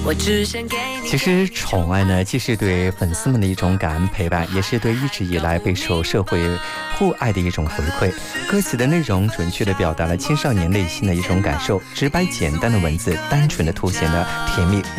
其实宠爱呢，既是对粉丝们的一种感恩陪伴，也是对一直以来备受社会互爱的一种回馈。歌词的内容准确地表达了青少年内心的一种感受，直白简单的文字单纯地凸显了甜蜜